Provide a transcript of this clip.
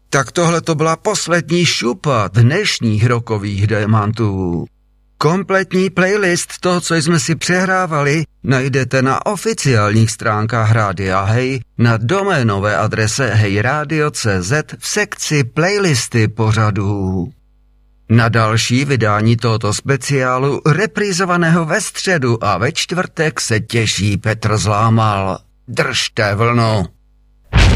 Tak tohle to byla poslední šupa dnešních rockových diamantů. Kompletní playlist toho, co jsme si přehrávali, najdete na oficiálních stránkách Rádia Hej na doménové adrese hejradio.cz v sekci playlisty pořadů. Na další vydání tohoto speciálu, reprízovaného ve středu a ve čtvrtek, se těší Petr Zlámal. Držte vlnu.